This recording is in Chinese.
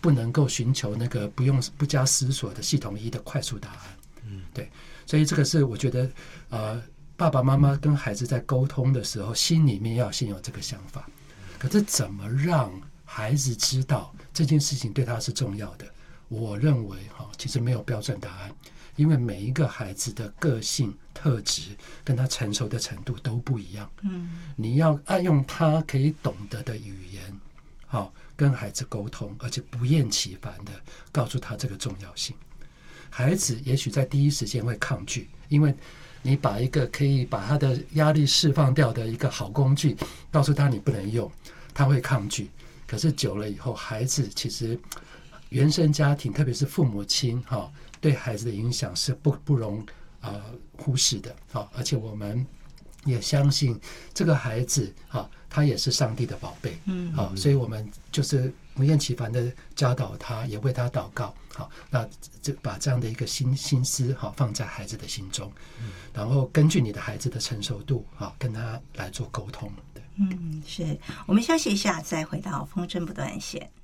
不能够寻求那个不加思索的系统一的快速答案。对，所以这个是我觉得爸爸妈妈跟孩子在沟通的时候，心里面要先有这个想法。可是怎么让孩子知道这件事情对他是重要的？我认为其实没有标准答案，因为每一个孩子的个性特质跟他成熟的程度都不一样。你要按用他可以懂得的语言，跟孩子沟通，而且不厌其烦的告诉他这个重要性。孩子也许在第一时间会抗拒，因为你把一个可以把他的压力释放掉的一个好工具告诉他你不能用，他会抗拒。可是久了以后，孩子其实原生家庭特别是父母亲对孩子的影响是不容忽视的。而且我们也相信这个孩子他也是上帝的宝贝。所以我们就是不厌其烦的教导他，也为他祷告。那把这样的一个心思放在孩子的心中，然后根据你的孩子的成熟度跟他来做沟通。 是，我们休息一下，再回到风筝不断线。